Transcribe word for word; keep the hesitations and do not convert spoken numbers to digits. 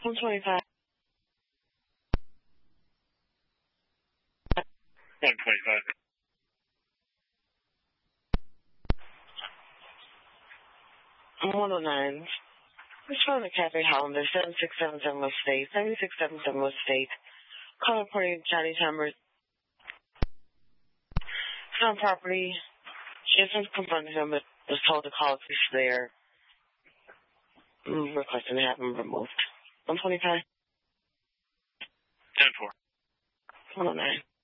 one twenty-five. one twenty-five. one oh nine. It's from the Cafe Hollander, seven six seven seven West State, seven six seven seven West State. Call reporting Johnny Chambers. It's on property. She hasn't confronted him, but was told to call if he's there. Mm, requesting to have him removed. one twenty-five. ten four. one oh nine.